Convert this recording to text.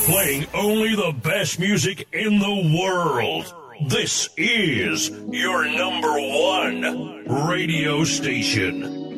Playing only the best music in the world. This is your number one radio station.